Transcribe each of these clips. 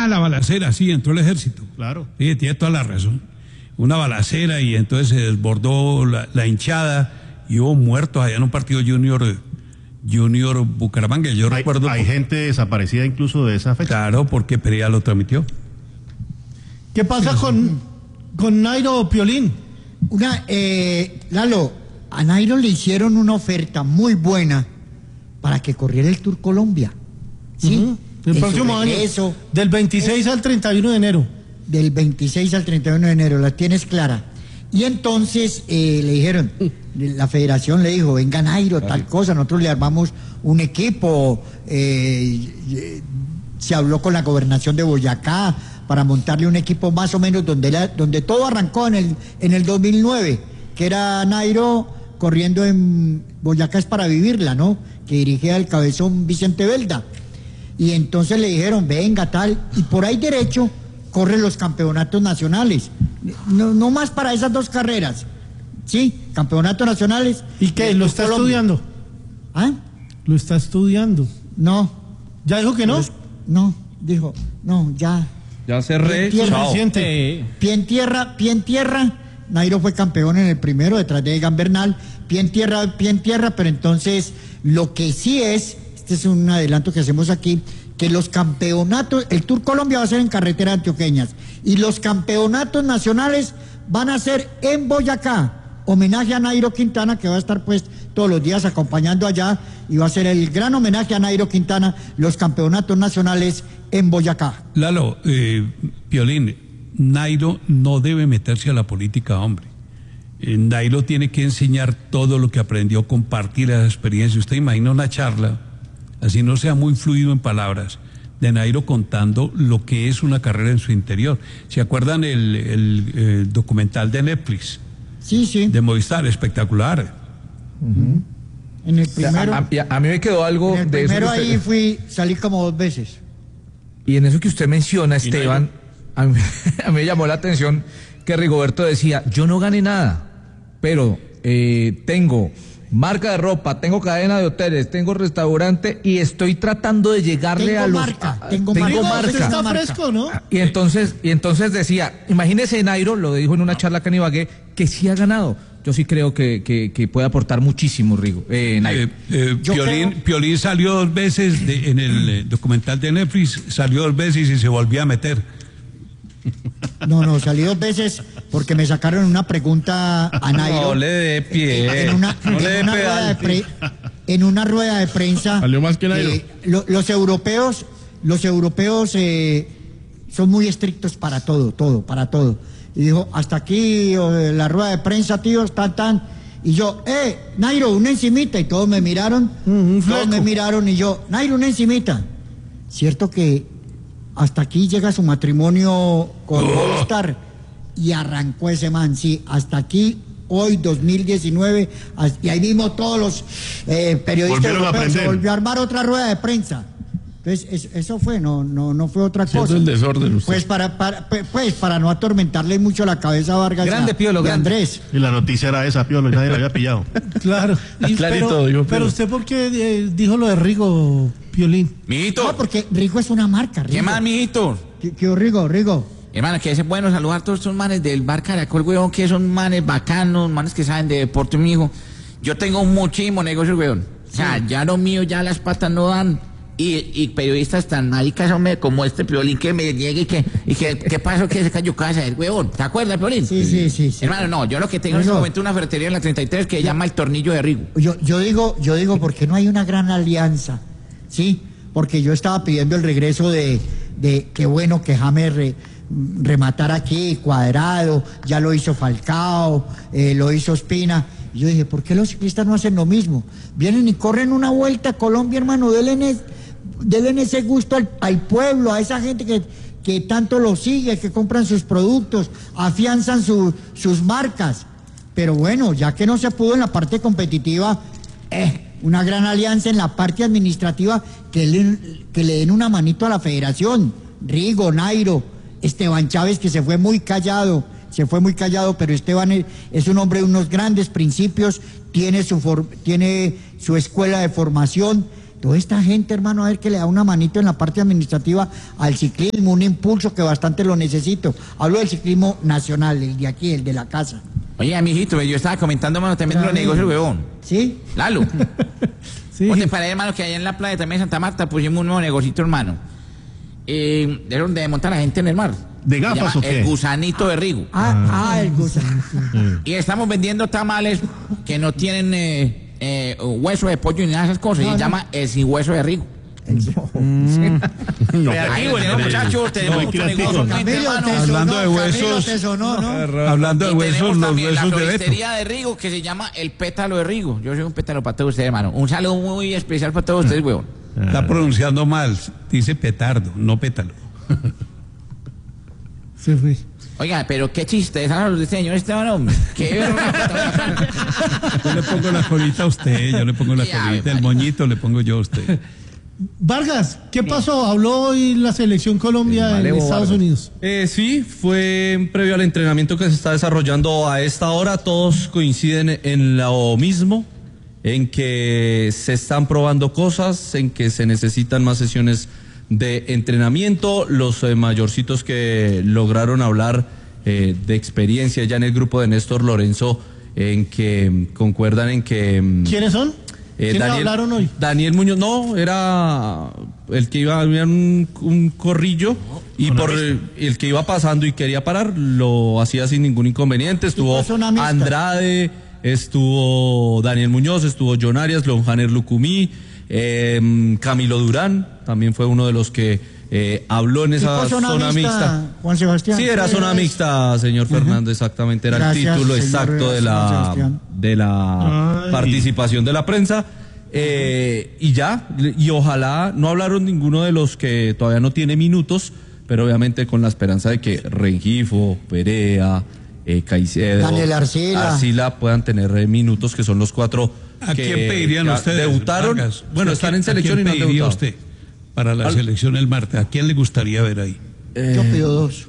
la balacera, sí, entró el ejército. Claro. Sí, tiene toda la razón. Una balacera y entonces se desbordó la hinchada y hubo muertos allá en un partido Junior Bucaramanga. Yo recuerdo. Hay gente desaparecida incluso de esa fecha. Claro, porque Perea lo transmitió. ¿Qué pasa con Nairo Piolín? Lalo, a Nairo le hicieron una oferta muy buena para que corriera el Tour Colombia. ¿Sí? El próximo año. Del 26 al 31 de enero. Del 26 al 31 de enero, la tienes clara. Y entonces le dijeron, la federación le dijo, venga Nairo, tal cosa, nosotros le armamos un equipo, se habló con la gobernación de Boyacá para montarle un equipo más o menos donde todo arrancó en el 2009, que era Nairo corriendo en Boyacá es para vivirla, ¿no? Que dirigía el cabezón Vicente Belda. Y entonces le dijeron, venga tal, y por ahí derecho corre los campeonatos nacionales, no más para esas dos carreras, ¿sí? Campeonatos nacionales. ¿Y qué? ¿Lo está estudiando? ¿Ah? ¿Lo está estudiando? No. ¿Ya dijo que no? No, dijo, no, ya. Ya cerré. Pie en tierra, Nairo fue campeón en el primero, detrás de Egan Bernal, pie en tierra, pero entonces lo que sí este es un adelanto que hacemos aquí, que los campeonatos, el Tour Colombia va a ser en carreteras antioqueñas y los campeonatos nacionales van a ser en Boyacá. Homenaje a Nairo Quintana, que va a estar pues todos los días acompañando allá, y va a ser el gran homenaje a Nairo Quintana, los campeonatos nacionales en Boyacá. Lalo, Piolín, Nairo no debe meterse a la política, hombre. Nairo tiene que enseñar todo lo que aprendió, compartir esa experiencia. Usted imagina una charla, así no sea muy fluido en palabras, de Nairo contando lo que es una carrera en su interior. ¿Se acuerdan el documental de Netflix? Sí, sí. De Movistar, espectacular. En el primero. A mí me quedó algo en el de eso. Primero ahí salí como 2 veces. Y en eso que usted menciona, Esteban, a mí me llamó la atención que Rigoberto decía, yo no gané nada, pero tengo marca de ropa, tengo cadena de hoteles, tengo restaurante y estoy tratando de llegarle a los... Tengo marca. Usted está fresco, ¿no? Y entonces decía, imagínese Nairo, lo dijo en una charla que en Ibagué, que sí ha ganado. Yo sí creo que puede aportar muchísimo, Nairo. Piolín salió 2 veces en el documental de Netflix, salió 2 veces y se volvió a meter. No, salí 2 veces porque me sacaron una pregunta a Nairo. No le dé pie. En una rueda de prensa. Salió más que Nairo. Los europeos son muy estrictos para todo. Y dijo, hasta aquí la rueda de prensa, tíos, tan. Y yo, Nairo, una encimita. Y todos me miraron. Y yo, Nairo, una encimita. Cierto que hasta aquí llega su matrimonio con Movistar y arrancó ese man, sí, hasta aquí, hoy 2019, y ahí mismo todos los periodistas europeos se volvió a armar otra rueda de prensa. Entonces, eso fue, no fue otra cosa. El desorden usted. Pues para no atormentarle mucho la cabeza a Vargas Piolo, y Andrés. Y la noticia era esa, Piolo, nadie la había pillado. Claro. Pero usted, ¿por qué dijo lo de Rigo, Piolín? Mijito. No, porque Rigo es una marca, Rigo. ¿Qué más, mijito? ¿Qué Rigo? Hermano, que es bueno saludar a todos estos manes del bar Caracol, weón, que son manes bacanos, manes que saben de deporte, mijo. Yo tengo muchísimo negocio, weón. O sea, ya lo mío, ya las patas no dan. Y periodistas tan maricas, hombre, como este Piolín que me llegue y que ¿qué pasó? Que se cayó casa del huevón. ¿Te acuerdas, Piolín? Sí. Hermano, no, yo lo que tengo en este momento una ferretería en la 33 que se llama El Tornillo de Rigo. Yo digo, porque no hay una gran alianza, ¿sí? Porque yo estaba pidiendo el regreso de qué bueno que James rematar aquí, Cuadrado, ya lo hizo Falcao, lo hizo Ospina. Y yo dije, ¿por qué los ciclistas no hacen lo mismo? Vienen y corren una vuelta a Colombia, hermano, denle ese gusto al pueblo, a esa gente que tanto lo sigue, que compran sus productos, afianzan sus marcas. Pero bueno, ya que no se pudo en la parte competitiva, una gran alianza en la parte administrativa, que le den una manito a la federación. Rigo, Nairo, Esteban Chávez, que se fue muy callado, pero Esteban es un hombre de unos grandes principios, tiene su escuela de formación, Toda esta gente, hermano, a ver que le da una manito en la parte administrativa al ciclismo, un impulso que bastante lo necesito. Hablo del ciclismo nacional, el de aquí, el de la casa. Oye, mijito, yo estaba comentando, hermano, también de los negocios, huevón. ¿Sí? Lalo. Sí. ¿Cómo te parece, hermano, que allá en la playa también de Santa Marta pusimos un nuevo negocito, hermano? De donde monta la gente en el mar. ¿De Se gafas llama o qué? El Gusanito de Rigo. El gusano. Y estamos vendiendo tamales que no tienen hueso de pollo ni nada de esas cosas. Y se llama el sin hueso de Rigo. No, Ahí, bueno, muchachos, tenemos mucho negocio. Camilo, te Hablando sonó, de huesos. Camilo, te sonó, ¿no? Hablando de Y huesos, tenemos los también la huesos de Beto. floristería de Rigo que se llama El Pétalo de Rigo. Yo soy un pétalo para todos ustedes, hermano. Un saludo muy especial para todos ustedes, huevón. Está pronunciando mal, dice petardo, no pétalo. Se fue. Oiga, pero qué chiste, esa de este señor Esteban, hombre. Qué vergüenza. Yo le pongo la colita a usted, yo le pongo la Ya, colita, me el moñito le pongo yo a usted. Vargas, ¿qué pasó? Habló hoy la selección Colombia en Estados Unidos. Sí, fue previo al entrenamiento que se está desarrollando a esta hora. Todos coinciden en lo mismo, en que se están probando cosas, en que se necesitan más sesiones de entrenamiento. Los mayorcitos que lograron hablar de experiencia ya en el grupo de Néstor Lorenzo, en que concuerdan en que... ¿Quiénes son? ¿Quiénes hablaron hoy? Daniel Muñoz, no, era el que iba a había un corrillo y por el que iba pasando y quería parar, lo hacía sin ningún inconveniente. Estuvo Andrade, estuvo Daniel Muñoz, estuvo John Arias, Lonjaner Lucumí, Camilo Durán, también fue uno de los que habló en esa zona mixta. Juan Sebastián. Sí, era zona mixta, señor Fernando, exactamente, era Gracias, el título señor exacto de la participación de la prensa. Y ya, y ojalá no hablaron ninguno de los que todavía no tiene minutos, pero obviamente con la esperanza de que Rengifo, Perea, Caicedo, Daniel Arcila puedan tener minutos, que son los cuatro ¿A que quién pedirían ya ustedes? debutaron. Vargas? Bueno, están en selección y no han pediría debutado. usted para la selección el martes? ¿A quién le gustaría ver ahí? Yo pido dos.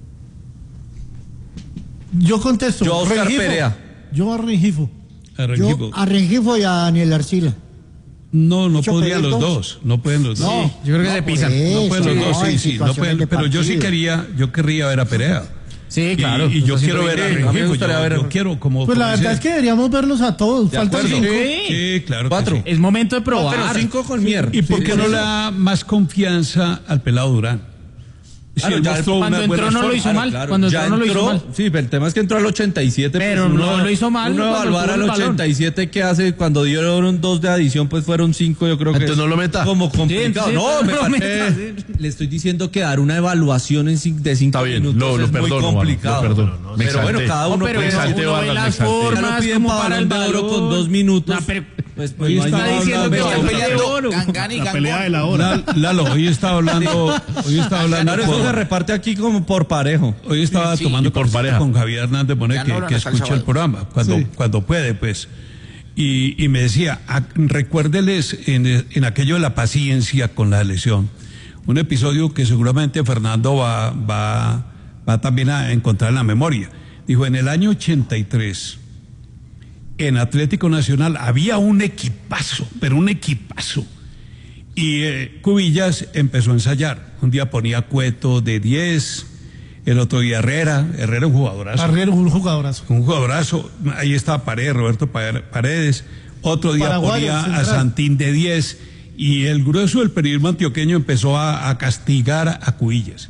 Yo contesto. Yo a Oscar Rengifo. Perea. Yo a Rengifo. A Rengifo. Yo a Rengifo y a Daniel Arcila. No ¿Mucho podrían pedir los dos? dos, no pueden los dos. No, Yo creo que se pisan. No pueden los dos, en sí, no situaciones pueden, de pero yo sí partido. yo querría ver a Perea. Sí, claro. Y yo Eso quiero siempre ver a bien. A mí me Rengifo, gustaría ver a- yo quiero como... Pues la como verdad ese- es que deberíamos verlos a todos. De Faltan acuerdo. 5. Sí, claro que 4. sí. Es momento de probar. Pero 5 con Mier. ¿Y por qué Sí, no eso. le da más confianza al pelado Durán? Si Claro, él ya mostró cuando unas entró buenas no lo formas. hizo mal. Claro, Cuando ya entró no lo hizo mal. Sí, pero el tema es que entró al 87. Pero pues no lo hizo mal Uno cuando evaluar tuvo al el balón. 87 que hace cuando dieron 2 de adición, pues fueron 5, yo creo que Entonces es no lo meta. como complicado. Sí, no, me no lo parece. Le estoy diciendo que dar una evaluación de 5 Está bien, minutos lo es perdono, muy Vargas, complicado. lo perdono. Me Pero bueno, exalté. cada uno pero me puede exalté, uno ve Vargas, me las exalté. Ya lo formas piden como para para el Balón de Oro balón. con 2 minutos. No, pero pues Hoy no hay está nada. diciendo que Están va a peleando oro. Gangán y La pelea de Gangón. la hora. Lalo, hoy estaba hablando Claro, eso se reparte aquí como por parejo. Hoy estaba Sí, tomando y por cafecito pareja. con Javier Hernández Bonet, Ya no hablan que hasta el escucha el sábado. programa, cuando puede, pues. Y me decía, recuérdeles en aquello de la paciencia con la elección, un episodio que seguramente Fernando va también a encontrar en la memoria. Dijo, en el año 83, en Atlético Nacional había un equipazo, pero un equipazo. Y Cubillas empezó a ensayar. Un día ponía Cueto de 10, el otro día Herrera un jugadorazo. Carrero, un jugadorazo. Un jugadorazo. Ahí estaba Paredes, Roberto Paredes. Otro día Paraguayo, ponía a central. Santín de 10. Y el grueso del periodismo antioqueño empezó a castigar a Cubillas.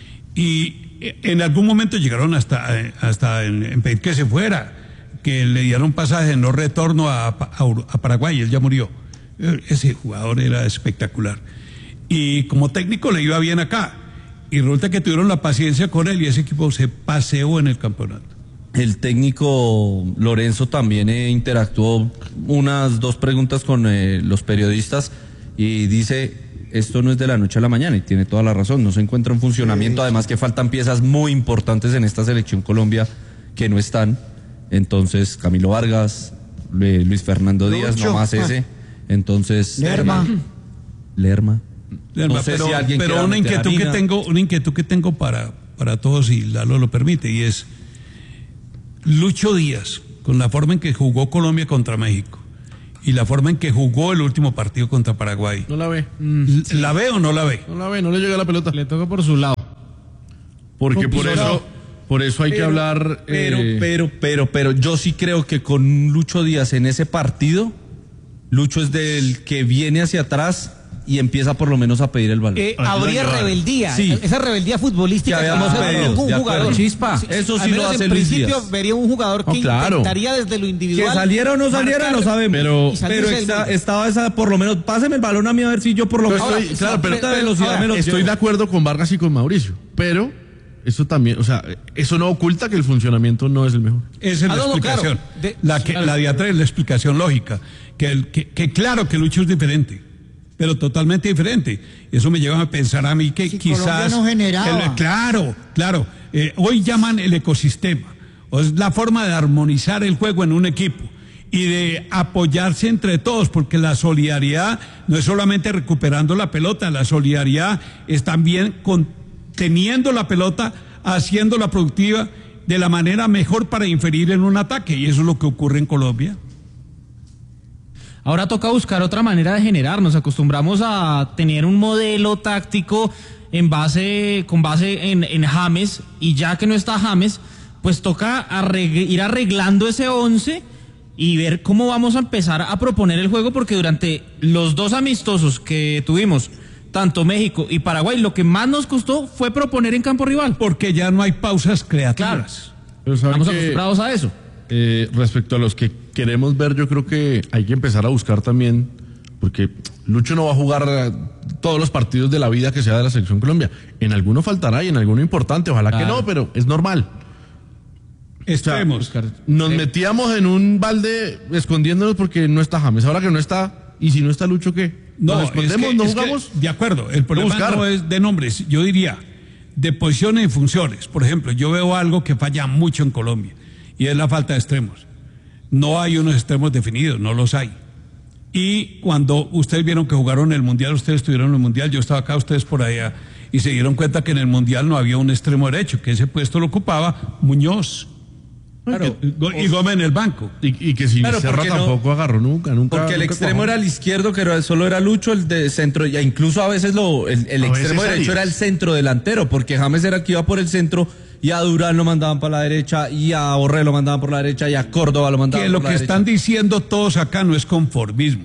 Y en algún momento llegaron hasta en pedir que se fuera, que le dieron pasaje de no retorno a Paraguay. Él ya murió. Ese jugador era espectacular. Y como técnico le iba bien acá. Y resulta que tuvieron la paciencia con él y ese equipo se paseó en el campeonato. El técnico Lorenzo también interactuó unas 2 preguntas con los periodistas y dice, esto no es de la noche a la mañana, y tiene toda la razón, no se encuentra en funcionamiento, además que faltan piezas muy importantes en esta selección Colombia que no están. Entonces Camilo Vargas, Luis Fernando Díaz, Lucho. nomás ese. Entonces Lerma. Lerma. No sé pero si alguien pero quiera una meter inquietud que tengo para todos, y Lalo lo permite, y es Lucho Díaz, con la forma en que jugó Colombia contra México, y la forma en que jugó el último partido contra Paraguay. No la ve. ¿La ve o no la ve? No la ve, no le llega la pelota. Le toca por su lado. Porque por eso hay que hablar. Pero yo sí creo que con Lucho Díaz en ese partido, Lucho es del que viene hacia atrás y empieza por lo menos a pedir el balón. Habría rebeldía, Sí. esa rebeldía futbolística Que que no habíamos se ve pedido, ningún de jugador. acuerdo. Chispa. Eso sí Al lo menos hace en Luis principio Díaz. vería un jugador que claro. intentaría desde lo individual. Que saliera o no saliera, marcar lo sabemos. Pero- y salirse del gol. estaba esa, por lo menos, páseme el balón a mí a ver si yo por lo menos. Ahora, claro, pero- esta velocidad me lo Estoy llevo. de acuerdo con Vargas y con Mauricio, pero eso también, o sea, eso no oculta que el funcionamiento no es el mejor. Esa es la no, explicación. claro. La de atrás es la explicación lógica. Que claro que Lucho es diferente, pero totalmente diferente. Eso me lleva a pensar a mí que Si quizás... Colombia no generaba. Claro. Hoy llaman el ecosistema. O es la forma de armonizar el juego en un equipo y de apoyarse entre todos, porque la solidaridad no es solamente recuperando la pelota, la solidaridad es también teniendo la pelota, haciéndola productiva de la manera mejor para inferir en un ataque, y eso es lo que ocurre en Colombia. Ahora toca buscar otra manera de generar. Nos acostumbramos a tener un modelo táctico con base en James, y ya que no está James, pues toca ir arreglando ese 11 y ver cómo vamos a empezar a proponer el juego, porque durante los 2 amistosos que tuvimos, tanto México y Paraguay, lo que más nos costó fue proponer en campo rival. Porque ya no hay pausas creativas. Pero ¿saben Estamos qué? acostumbrados a eso. Respecto a los que queremos ver, yo creo que hay que empezar a buscar también, porque Lucho no va a jugar todos los partidos de la vida que sea de la Selección Colombia. En alguno faltará y en alguno importante, ojalá que no, pero es normal. Extremos. Nos metíamos en un balde escondiéndonos porque no está James. Ahora que no está, y si no está Lucho, ¿qué? ¿Nos escondemos? ¿No jugamos? De acuerdo, el problema no es de nombres, yo diría de posiciones y funciones. Por ejemplo, yo veo algo que falla mucho en Colombia, y es la falta de extremos. No hay unos extremos definidos, no los hay. Y cuando ustedes vieron que jugaron el Mundial, ustedes estuvieron en el Mundial, yo estaba acá, ustedes por allá, y se dieron cuenta que en el Mundial no había un extremo derecho, que ese puesto lo ocupaba Muñoz. Claro. Y Gómez en el banco. Y que si Claro, Serra porque no- tampoco agarró nunca. Porque el nunca extremo cuajó. era el izquierdo, que solo era Lucho, el de centro, y incluso a veces el A extremo veces derecho Arias. era el centro delantero, porque James era el que iba por el centro, y a Durán lo mandaban para la derecha, y a Borré lo mandaban por la derecha, y a Córdoba lo mandaban Que lo por la que derecha. están diciendo todos acá no es conformismo,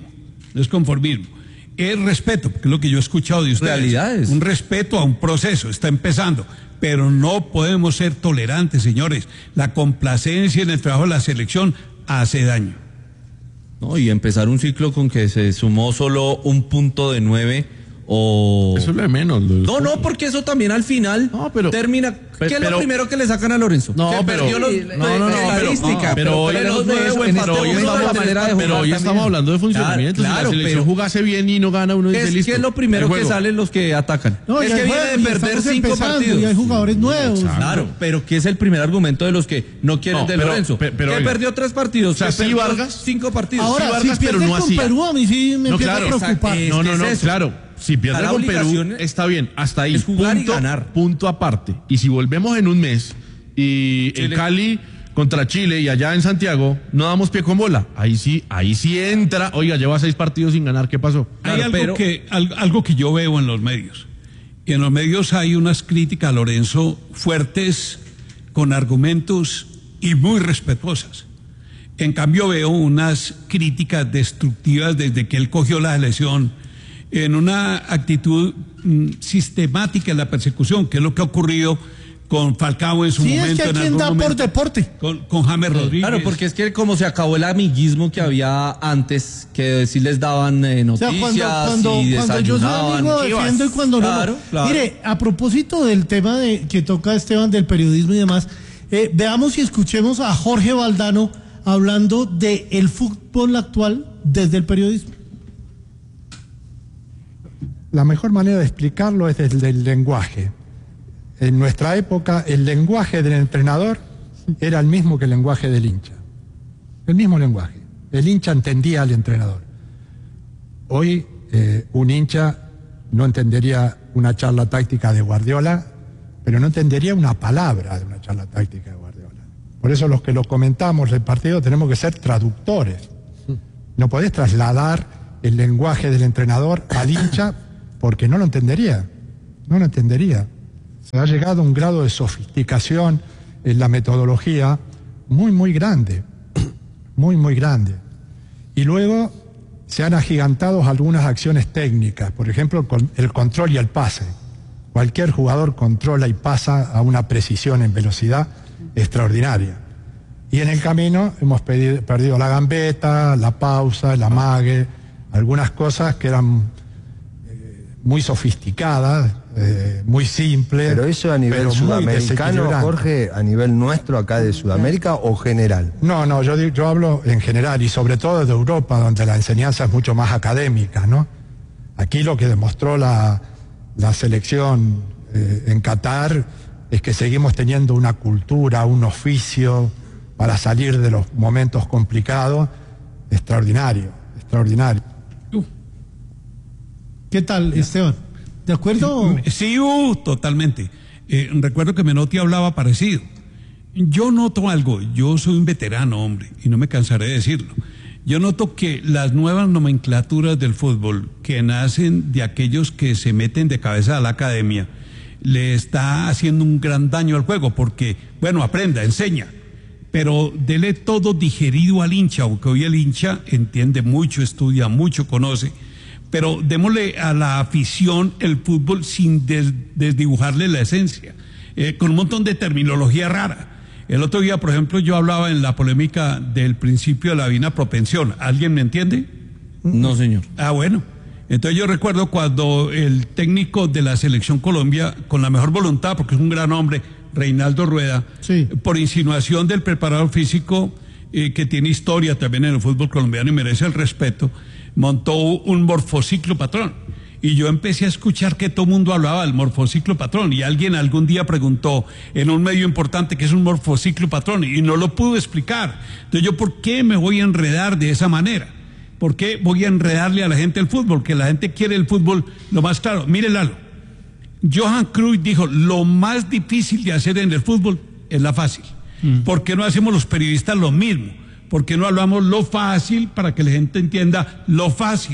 es respeto, porque es lo que yo he escuchado de ustedes. Realidades. Un respeto a un proceso, está empezando, pero no podemos ser tolerantes, señores. La complacencia en el trabajo de la selección hace daño. No, y empezar un ciclo con que se sumó solo un punto de 9 o... Eso es lo de menos. No, porque eso también al final No, pero- termina... ¿Qué es lo pero- primero que le sacan a Lorenzo? No, que pero- perdió los... estadística, pero hoy los nueve pero en hoy partido, estamos- la manera de pero jugar hoy también. estamos hablando de funcionamiento. Claro, si la selección pero- jugase bien y no gana, uno dice listo. ¿Qué es lo primero el que juego. salen los que atacan? No, es y que hay viene de juegos, y perder estamos 5 empezando, partidos. y hay jugadores nuevos. Claro, pero ¿qué es el primer argumento de los que no quieren No, de pero- Lorenzo? pero, que oiga. perdió 3 partidos, O sea, que sí, perdió Vargas. 5 partidos. Ahora, Sí, Vargas, si pero pierde no con hacía. Perú, a mí sí me No, empieza claro. a preocupar. Es No, que es eso. claro. Si pierde La con Perú, obligación es está bien, hasta ahí. es jugar y punto, ganar. punto aparte. Y si volvemos en un mes y en Chile. Cali contra Chile y allá en Santiago no damos pie con bola, ahí sí entra. Oiga, lleva 6 partidos sin ganar, ¿qué pasó? Hay Claro, algo que yo veo en los medios. Y en los medios hay unas críticas a Lorenzo fuertes, con argumentos y muy respetuosas. En cambio veo unas críticas destructivas desde que él cogió la selección, en una actitud sistemática en la persecución, que es lo que ha ocurrido con Falcao en su Sí, es momento. que en aquí algún da por momento, deporte. con James Rodríguez. Claro, porque es que como se acabó el amiguismo que había antes, que sí les daban O sea, noticias cuando y yo soy desayunaban. amigo defiendo y cuando Claro, no. claro. Mire, a propósito del tema que toca Esteban del periodismo y demás, veamos y escuchemos a Jorge Valdano hablando de el fútbol actual desde el periodismo. La mejor manera de explicarlo es desde el lenguaje. En nuestra época, el lenguaje del entrenador era el mismo que el lenguaje del hincha. El mismo lenguaje. El hincha entendía al entrenador. Hoy, un hincha no entendería una charla táctica de Guardiola, pero no entendería una palabra de una charla táctica de Guardiola. Por eso los que lo comentamos el partido tenemos que ser traductores. No podés trasladar el lenguaje del entrenador al hincha porque no lo entendería. No lo entendería. Se ha llegado a un grado de sofisticación en la metodología muy, muy grande. Muy, muy grande. Y luego se han agigantado algunas acciones técnicas. Por ejemplo, el control y el pase. Cualquier jugador controla y pasa a una precisión en velocidad extraordinaria. Y en el camino hemos perdido la gambeta, la pausa, el amague, algunas cosas que eran muy sofisticadas, muy simples. Pero eso a nivel muy sudamericano, desequilibrante. Jorge, a nivel nuestro acá de Sudamérica o general. No, yo hablo en general y sobre todo de Europa, donde la enseñanza es mucho más académica, ¿no? Aquí lo que demostró la selección en Qatar es que seguimos teniendo una cultura, un oficio para salir de los momentos complicados extraordinario. ¿Qué tal, Esteban? ¿De acuerdo? Sí, totalmente. Recuerdo que Menotti hablaba parecido. Yo noto algo, yo soy un veterano, hombre, y no me cansaré de decirlo. Yo noto que las nuevas nomenclaturas del fútbol que nacen de aquellos que se meten de cabeza a la academia le está haciendo un gran daño al juego porque, bueno, aprenda, enseña, pero dele todo digerido al hincha, porque hoy el hincha entiende mucho, estudia mucho, conoce, pero démosle a la afición el fútbol sin desdibujarle la esencia, con un montón de terminología rara. El otro día, por ejemplo, yo hablaba en la polémica del principio de la divina propensión. ¿Alguien me entiende? No, señor. Ah, bueno. Entonces yo recuerdo cuando el técnico de la Selección Colombia, con la mejor voluntad, porque es un gran hombre, Reinaldo Rueda, sí, por insinuación del preparador físico, que tiene historia también en el fútbol colombiano y merece el respeto, montó un morfociclo patrón. Y yo empecé a escuchar que todo el mundo hablaba del morfociclo patrón y alguien algún día preguntó en un medio importante qué es un morfociclo patrón y no lo pudo explicar. Entonces yo, ¿por qué me voy a enredar de esa manera? ¿Por qué voy a enredarle a la gente el fútbol? Que la gente quiere el fútbol lo más claro. Mire, Lalo, Johan Cruyff dijo, lo más difícil de hacer en el fútbol es la fácil. ¿Por qué no hacemos los periodistas lo mismo? ¿Por qué no hablamos lo fácil para que la gente entienda lo fácil?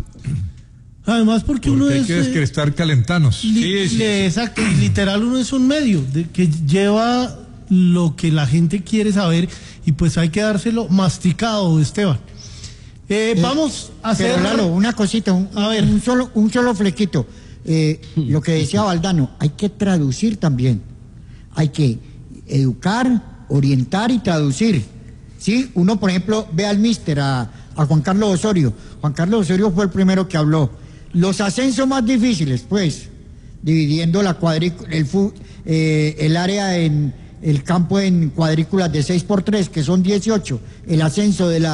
Además, porque uno hay es... que estar calentanos. Sí. Exacto, literal uno es un medio que lleva lo que la gente quiere saber y pues hay que dárselo masticado, Esteban. Vamos a hacer... Pero Lalo, una cosita, un solo flequito. Lo que decía Valdano, hay que traducir también. Hay que educar, orientar y traducir. ¿Sí? Uno, por ejemplo, ve al míster, a Juan Carlos Osorio. Juan Carlos Osorio fue el primero que habló. Los ascensos más difíciles, pues, dividiendo la el área en el campo en cuadrículas de 6x3, que son 18, el ascenso de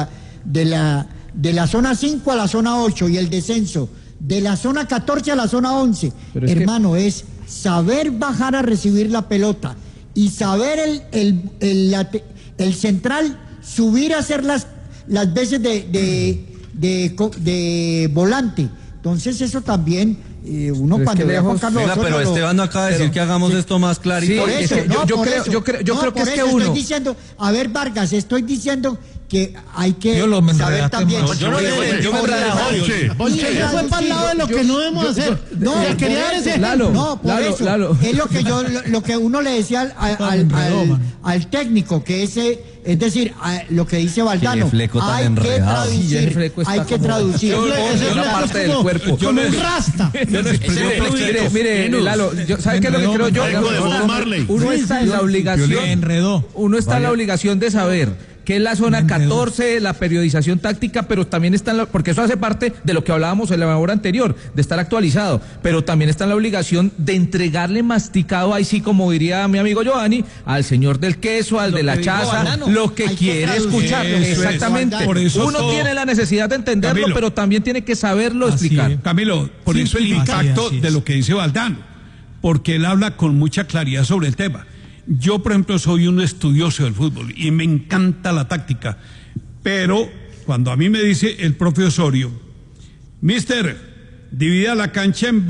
la zona 5 a la zona 8 y el descenso de la zona 14 a la zona 11. Hermano, es saber bajar a recibir la pelota y saber el central subir a hacer las veces de volante. Entonces eso también uno pero cuando ve a Juan Carlos Venga, Osorio pero Esteban no acaba de decir que hagamos esto más clarito. Sí, por eso, yo creo que es que uno... Estoy diciendo, a ver, Vargas, estoy diciendo que hay que me saber enredaste también. más. Yo me enredé. Bonche, eso fue para el lado de lo que no debemos hacer. No, quería dar ese Lalo, no, por eso. Lalo. Es lo que uno le decía al técnico, que es decir, lo que dice Valdano. Qué fleco tan Hay que enredado. Sí, el traducir, fleco está hay que como- traducir. Ese una fleco parte es del cuerpo. como un rasta. Mire, Lalo, ¿sabe qué es lo que creo yo? Algo de Bob Marley. Uno está en la obligación, uno está en la obligación de saber que es la zona 14, la periodización táctica, pero también está en la, porque eso hace parte de lo que hablábamos en la hora anterior, de estar actualizado, pero también está en la obligación de entregarle masticado, ahí sí, como diría mi amigo Giovanni, al señor del queso, al de la chaza, lo que Hay que quiere traducir. escuchar. Eso es. Exactamente. Por eso Uno todo- tiene la necesidad de entenderlo, Camilo. pero también tiene que saberlo explicar. Camilo, por eso el Simplificar. impacto Así es. de lo que dice Valdano, porque él habla con mucha claridad sobre el tema. Yo, por ejemplo, soy un estudioso del fútbol y me encanta la táctica, pero cuando a mí me dice el profe Osorio, mister, divida la cancha en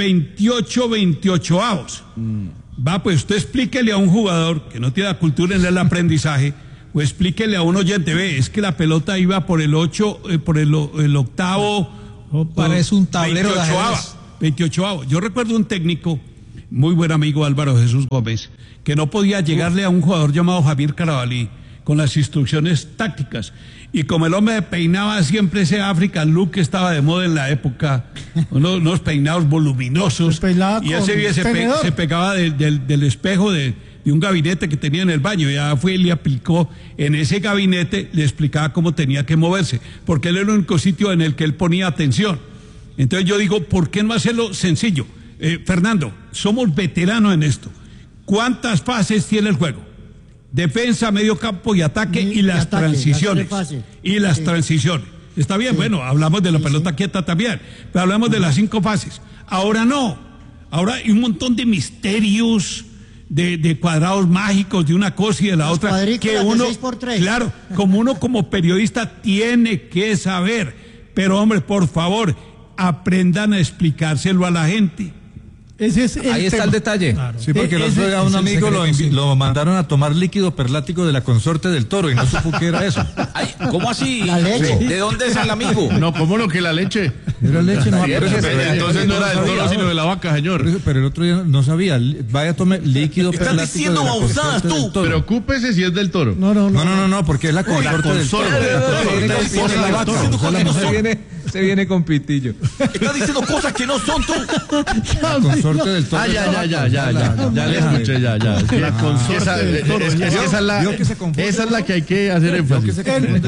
28 avos. Va, pues usted explíquele a un jugador que no tiene la cultura en el aprendizaje, o explíquele a un oyente, ve, es que la pelota iba por el 8, por el octavo. Parece un tablero de 28avo. Yo recuerdo un técnico, muy buen amigo Álvaro Jesús Gómez, que no podía llegarle a un jugador llamado Javier Carabalí con las instrucciones tácticas. Y como el hombre peinaba siempre ese African look que estaba de moda en la época, unos peinados voluminosos, y ese se pegaba del espejo de un gabinete que tenía en el baño, ya fue y le aplicó en ese gabinete, le explicaba cómo tenía que moverse, porque él era el único sitio en el que él ponía atención. Entonces yo digo, ¿por qué no hacerlo sencillo? Fernando, somos veteranos en esto. ¿Cuántas fases tiene el juego? Defensa, medio campo y ataque y las transiciones. Transiciones. Está bien, bueno, hablamos de la pelota quieta también, pero hablamos de las 5 fases. Ahora no. Ahora hay un montón de misterios, de cuadrados mágicos, de una cosa y de la otra. Que uno, 6x3. Claro, como periodista tiene que saber. Pero hombre, por favor, aprendan a explicárselo a la gente. Ese es Ahí está el detalle. Claro. Sí, porque el otro día un amigo lo mandaron a tomar líquido perlático de la consorte del toro y no supo qué era eso. Ay, ¿cómo así? La leche. ¿De dónde es el amigo? No, ¿cómo lo que la leche? Era leche, no. Entonces no era del toro, sino de la vaca, señor. Pero el otro día no sabía. Vaya, tome líquido perlático. Estás diciendo babosadas tú. Preocúpese si es del toro. No, porque es la consorte del toro. Se viene con pitillo. Estás diciendo cosas que no son tú. La consorte del toro. Ya le escuché, ya. La consorte del toro. Esa es la que hay que hacer énfasis.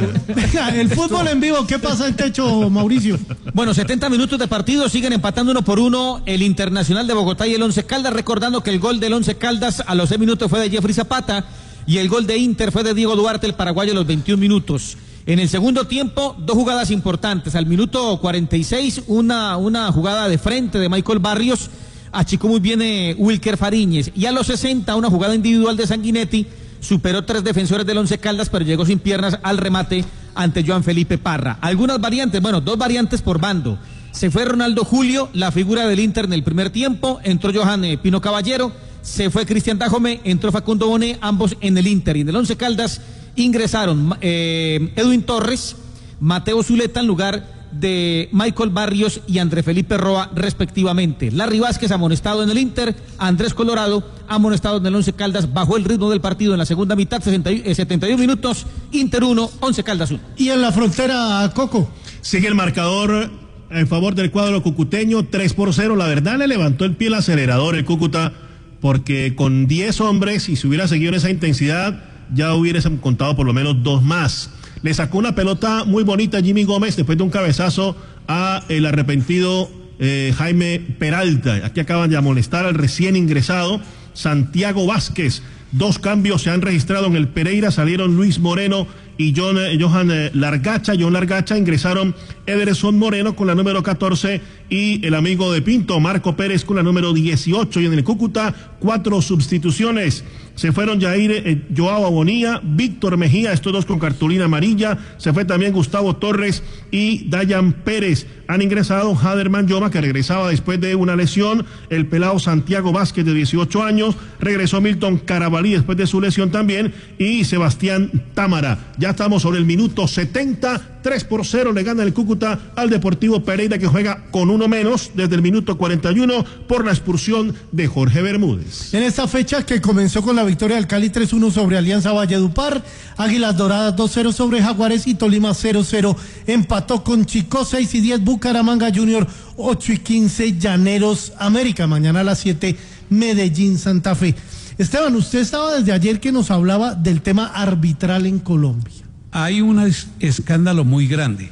El fútbol en vivo, ¿qué pasa en techo, Mauricio? Bueno, 70 minutos de partido, siguen empatando 1-1 el Internacional de Bogotá y el Once Caldas, recordando que el gol del Once Caldas a los 6 minutos fue de Jeffrey Zapata y el gol de Inter fue de Diego Duarte, el paraguayo, a los 21 minutos. En el segundo tiempo, 2 jugadas importantes. Al minuto 46, una jugada de frente de Michael Barrios, achicó muy bien Wilker Fariñez. Y a los 60, una jugada individual de Sanguinetti, superó 3 defensores del Once Caldas, pero llegó sin piernas al remate ante Joan Felipe Parra. Algunas variantes, 2 variantes por bando. Se fue Ronaldo Julio, la figura del Inter en el primer tiempo, entró Johan Pino Caballero, se fue Cristian Dajome, entró Facundo Bonet, ambos en el Inter. Y en el Once Caldas ingresaron Edwin Torres, Mateo Zuleta en lugar de Michael Barrios y André Felipe Roa respectivamente. Larry Vázquez amonestado en el Inter, Andrés Colorado amonestado en el Once Caldas. Bajó el ritmo del partido en la segunda mitad, 71 minutos, Inter 1, Once Caldas 1. Y en la frontera, Coco. Sigue el marcador en favor del cuadro cucuteño, 3-0. La verdad, le levantó el pie el acelerador el Cúcuta, porque con 10 hombres, y si hubiera seguido en esa intensidad, ya hubiera contado por lo menos 2 más. Le sacó una pelota muy bonita Jimmy Gómez después de un cabezazo a el arrepentido Jaime Peralta. Aquí acaban de amonestar al recién ingresado Santiago Vázquez. 2 cambios se han registrado en el Pereira, salieron Luis Moreno y Johan Largacha. John Largacha, ingresaron Ederson Moreno con la número 14 y el amigo de Pinto, Marco Pérez, con la número 18. Y en el Cúcuta, 4 sustituciones. Se fueron Jair Joao Abonía, Víctor Mejía, estos 2 con cartulina amarilla. Se fue también Gustavo Torres y Dayan Pérez. Han ingresado Haderman Yoma, que regresaba después de una lesión, el pelado Santiago Vázquez, de 18 años, regresó Milton Carabalí después de su lesión también, y Sebastián Támara. Ya estamos sobre el minuto 70, 3-0 le gana el Cúcuta al Deportivo Pereira, que juega con 1 menos desde el minuto 41 por la expulsión de Jorge Bermúdez. En esta fecha, que comenzó con la victoria del Cali 3-1 sobre Alianza Valledupar, Águilas Doradas 2-0 sobre Jaguares y Tolima 0-0 empató con Chicó. 6-10 Bucaramanga Junior, 8-15 Llaneros América. Mañana a las 7 Medellín Santa Fe. Esteban, usted estaba desde ayer que nos hablaba del tema arbitral en Colombia. Hay un escándalo muy grande.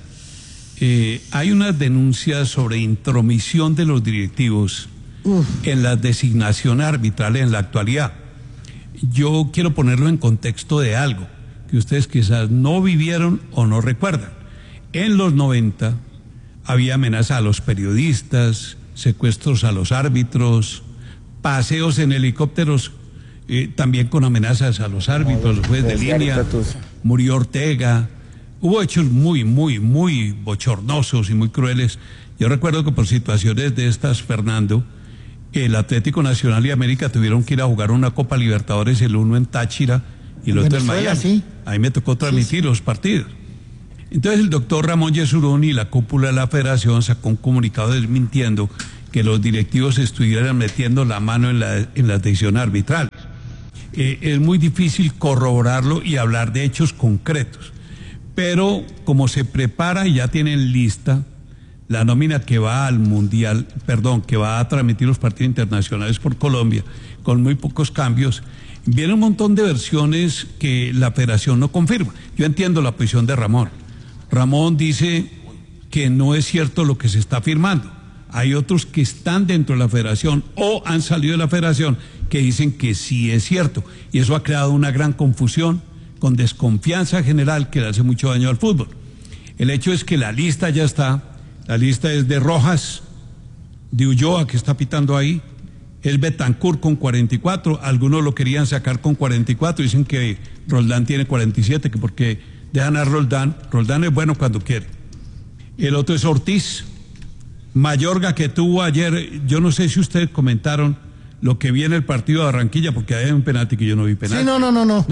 Hay unas denuncias sobre intromisión de los directivos en la designación arbitral en la actualidad. Yo quiero ponerlo en contexto de algo que ustedes quizás no vivieron o no recuerdan. En los 90 había amenaza a los periodistas, secuestros a los árbitros, paseos en helicópteros, también con amenazas a los árbitros, los jueces de línea. Murió Ortega. Hubo hechos muy bochornosos y muy crueles. Yo recuerdo que por situaciones de estas, Fernando, el Atlético Nacional y América tuvieron que ir a jugar una Copa Libertadores, el uno en Táchira y el otro en Venezuela, Miami. sí. Ahí me tocó transmitir los partidos. Entonces el doctor Ramón Yesurún y la cúpula de la federación sacó un comunicado desmintiendo que los directivos estuvieran metiendo la mano en las decisiones arbitrales. Es muy difícil corroborarlo y hablar de hechos concretos, pero como se prepara y ya tienen lista la nómina que va al mundial, que va a transmitir los partidos internacionales por Colombia, con muy pocos cambios, viene un montón de versiones que la federación no confirma. Yo entiendo la posición de Ramón. Ramón dice que no es cierto lo que se está afirmando. Hay otros que están dentro de la federación o han salido de la federación que dicen que sí es cierto. Y eso ha creado una gran confusión, con desconfianza general que le hace mucho daño al fútbol. El hecho es que la lista ya está. La lista es de Rojas, de Ulloa, que está pitando ahí, es Betancur con 44, algunos lo querían sacar con 44, dicen que Roldán tiene 47, que porque dejan a Roldán es bueno cuando quiere. El otro es Ortiz, Mayorga, que tuvo ayer, yo no sé si ustedes comentaron lo que vi en el partido de Barranquilla, porque hay un penalti que yo no vi penalti. Sí, no.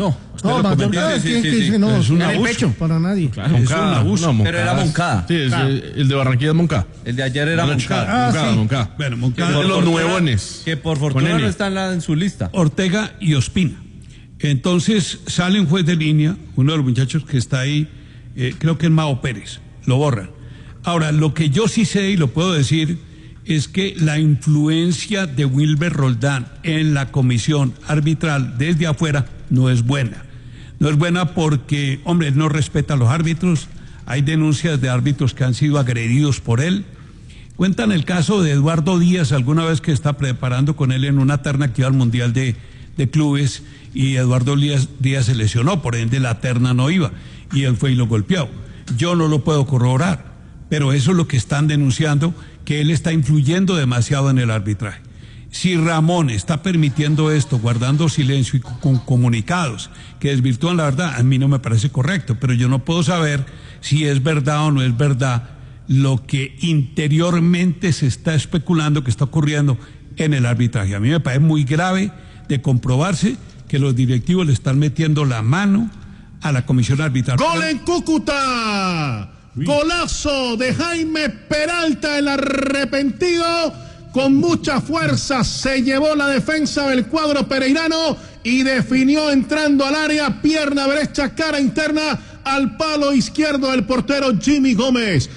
Mayorga, sí, no, es un en el abuso. pecho, para nadie. Claro, es un abuso. Pero era Moncada. Sí, el de Barranquilla es Moncada. El de ayer era Moncada. Moncada. Bueno, Es Moncada, de los nuevones. Que por fortuna no está en su lista. Ortega y Ospina. Entonces sale un juez de línea, uno de los muchachos que está ahí, creo que es Mao Pérez, lo borran. Ahora, lo que yo sí sé y lo puedo decir es que la influencia de Wilber Roldán en la comisión arbitral desde afuera no es buena. No es buena porque, hombre, él no respeta a los árbitros. Hay denuncias de árbitros que han sido agredidos por él. Cuentan el caso de Eduardo Díaz, alguna vez que está preparando con él en una terna que iba al Mundial de Clubes, y Eduardo Díaz se lesionó, por ende la terna no iba, y él fue y lo golpeó. Yo no lo puedo corroborar, pero eso es lo que están denunciando, que él está influyendo demasiado en el arbitraje. Si Ramón está permitiendo esto, guardando silencio y con comunicados que desvirtúan la verdad, a mí no me parece correcto, pero yo no puedo saber si es verdad o no es verdad lo que interiormente se está especulando que está ocurriendo en el arbitraje. A mí me parece muy grave de comprobarse que los directivos le están metiendo la mano a la comisión arbitral. ¡Gol en Cúcuta! Golazo de Jaime Peralta, el arrepentido, con mucha fuerza se llevó la defensa del cuadro pereirano y definió entrando al área, pierna derecha, cara interna, al palo izquierdo del portero Jimmy Gómez.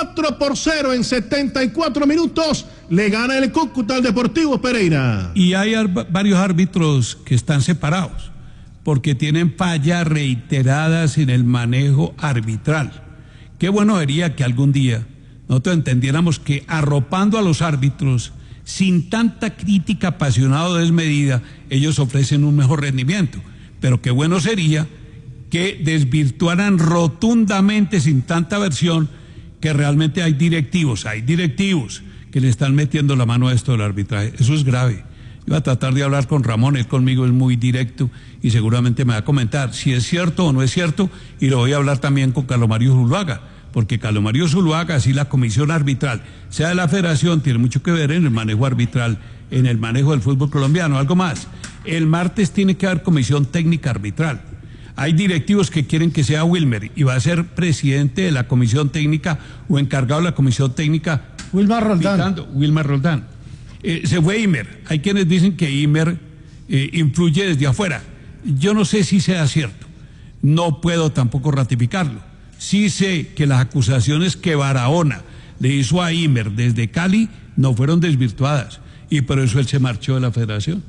4-0 en 74 minutos, le gana el Cúcuta al Deportivo Pereira. Y hay varios árbitros que están separados, porque tienen fallas reiteradas en el manejo arbitral. Qué bueno sería que algún día nosotros entendiéramos que arropando a los árbitros, sin tanta crítica apasionada o desmedida, ellos ofrecen un mejor rendimiento. Pero qué bueno sería que desvirtuaran rotundamente, sin tanta versión, que realmente hay directivos que le están metiendo la mano a esto del arbitraje. Eso es grave. Yo voy a tratar de hablar con Ramón, él conmigo es muy directo y seguramente me va a comentar si es cierto o no es cierto, y lo voy a hablar también con Carlos Mario Zuluaga, porque Carlos Mario Zuluaga, así la comisión arbitral, sea de la federación, tiene mucho que ver en el manejo arbitral, en el manejo del fútbol colombiano. Algo más, el martes tiene que haber comisión técnica arbitral. Hay directivos que quieren que sea Wilmer y va a ser presidente de la comisión técnica o encargado de la comisión técnica Wilmar Roldán. Wilmar Roldán. Se fue Imer. Hay quienes dicen que Imer influye desde afuera. Yo no sé si sea cierto. No puedo tampoco ratificarlo. Sí sé que las acusaciones que Barahona le hizo a Imer desde Cali no fueron desvirtuadas y por eso él se marchó de la federación.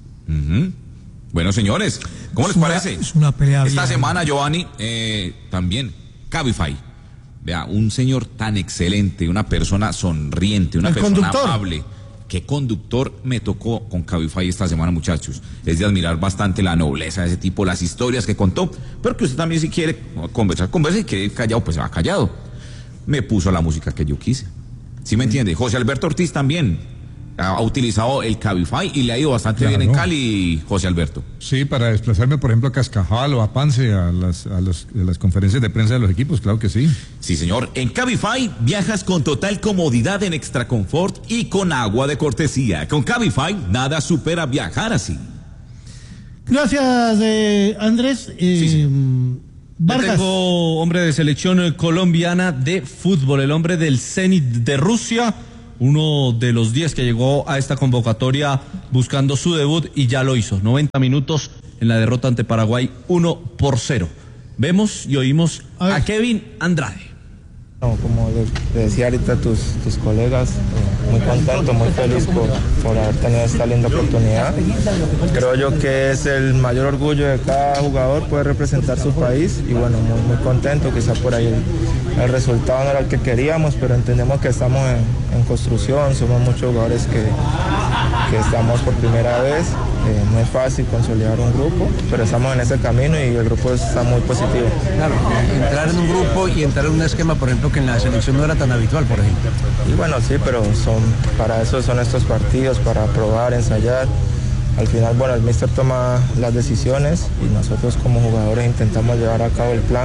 Bueno, señores, ¿cómo les parece? Es una pelea Esta bien. semana, Giovanni, también, Cabify. Vea, un señor tan excelente, una persona sonriente, una El persona conductor. amable. ¿Qué conductor me tocó con Cabify esta semana, muchachos? Es de admirar bastante la nobleza de ese tipo, las historias que contó, pero que usted también, si quiere conversa, y quiere callado, pues se va callado. Me puso la música que yo quise. ¿Sí me entiende? José Alberto Ortiz también ha utilizado el Cabify y le ha ido bastante bien en Cali, José Alberto. Sí, para desplazarme, por ejemplo, a Cascajal o a Pance, a las conferencias de prensa de los equipos, claro que sí. Sí, señor. En Cabify viajas con total comodidad en Extra Confort y con agua de cortesía. Con Cabify nada supera viajar así. Gracias, Andrés. Vargas. Tengo hombre de selección colombiana de fútbol, el hombre del Zenit de Rusia, uno de los 10 que llegó a esta convocatoria buscando su debut y ya lo hizo. 90 minutos en la derrota ante Paraguay 1-0. Vemos y oímos a Kevin Andrade. No, como le decía ahorita a tus colegas, muy contento, muy feliz por haber tenido esta linda oportunidad. Creo yo que es el mayor orgullo de cada jugador poder representar su país y bueno, muy contento. Quizá por ahí el resultado no era el que queríamos, pero entendemos que estamos en construcción, somos muchos jugadores que estamos por primera vez. No es fácil consolidar un grupo, pero estamos en ese camino y el grupo está muy positivo. Claro, entrar en un grupo y entrar en un esquema, por ejemplo, que en la selección no era tan habitual, por ejemplo. Y bueno, sí, pero para eso son estos partidos, para probar, ensayar. Al final, bueno, el míster toma las decisiones y nosotros como jugadores intentamos llevar a cabo el plan.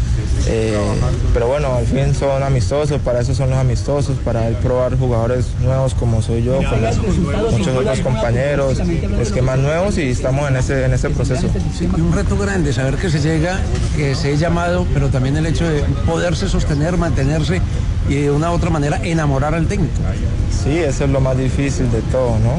Pero bueno, al fin son amistosos, para eso son los amistosos, para él probar jugadores nuevos como soy yo, con muchos otros compañeros, esquemas nuevos y estamos en ese proceso. Sí, y un reto grande, saber que se llega, que se es llamado, pero también el hecho de poderse sostener, mantenerse y de una u otra manera enamorar al técnico. Sí, eso es lo más difícil de todo, ¿no?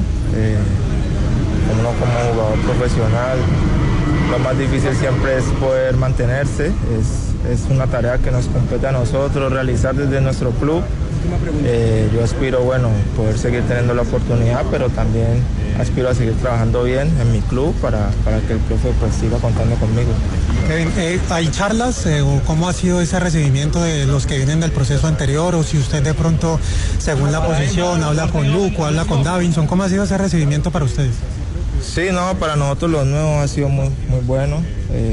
Uno como jugador profesional, lo más difícil siempre es poder mantenerse, es una tarea que nos compete a nosotros realizar desde nuestro club. Yo aspiro, bueno, poder seguir teniendo la oportunidad, pero también aspiro a seguir trabajando bien en mi club para que el profe pues siga contando conmigo. Kevin, ¿hay charlas o cómo ha sido ese recibimiento de los que vienen del proceso anterior? O si usted de pronto, según la posición, habla con Luco, habla con Davinson, ¿cómo ha sido ese recibimiento para ustedes? Sí, no, para nosotros los nuevos ha sido muy bueno.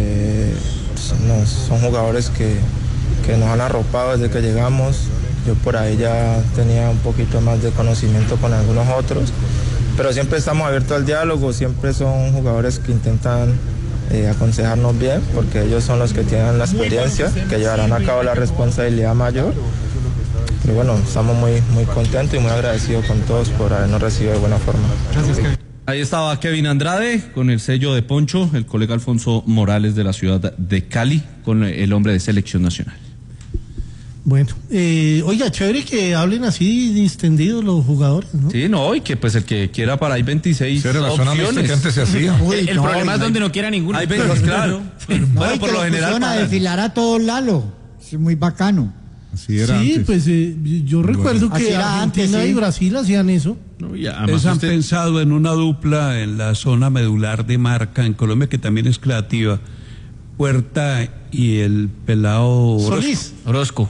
Son jugadores que nos han arropado desde que llegamos. Yo por ahí ya tenía un poquito más de conocimiento con algunos otros, pero siempre estamos abiertos al diálogo, siempre son jugadores que intentan aconsejarnos bien, porque ellos son los que tienen la experiencia, que llevarán a cabo la responsabilidad mayor. Pero bueno, estamos muy contentos y muy agradecidos con todos por habernos recibido de buena forma. Gracias, Kevin. Ahí estaba Kevin Andrade con el sello de Poncho, el colega Alfonso Morales de la ciudad de Cali, con el hombre de selección nacional. Bueno, oiga, chévere que hablen así distendidos los jugadores, ¿no? Sí, no, y que pues el que quiera para hay 26 era la zona mixta que antes se hacía. El problema es donde no quiera ninguno. Hay 22, claro. Bueno, por lo general a desfilar a todos Lalo, es muy bacano. Así era sí, antes. pues yo recuerdo que Argentina antes, y Brasil hacían eso. No, ustedes han pensado en una dupla en la zona medular de marca en Colombia que también es creativa. Huerta y el pelado Orozco.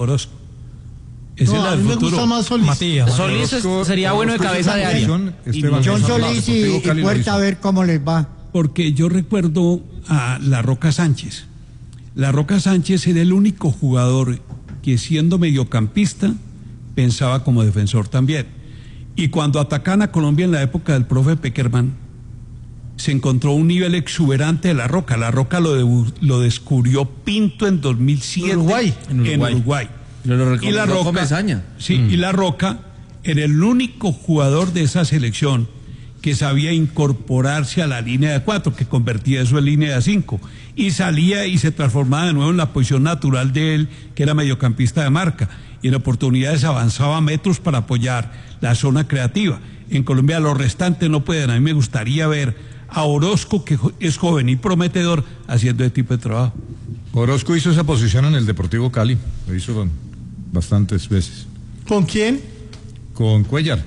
Ese No, era a el mí me futuro. gusta más Solís. Solís sería bueno de cabeza de área. John Solís y Puerta, a ver cómo les va. Porque yo recuerdo a La Roca Sánchez. La Roca Sánchez era el único jugador que siendo mediocampista pensaba como defensor también. Y cuando atacan a Colombia en la época del profe Peckerman, se encontró un nivel exuberante de La Roca. La Roca lo descubrió Pinto en 2007 en Uruguay. Y La Roca, y La Roca era el único jugador de esa selección que sabía incorporarse a la línea de 4, que convertía eso en línea de 5, y salía y se transformaba de nuevo en la posición natural de él, que era mediocampista de marca, y en oportunidades avanzaba metros para apoyar la zona creativa. En Colombia los restantes no pueden. A mí me gustaría ver a Orozco, que es joven y prometedor, haciendo este tipo de trabajo. Orozco hizo esa posición en el Deportivo Cali, lo hizo bastantes veces. ¿Con quién? Con Cuellar.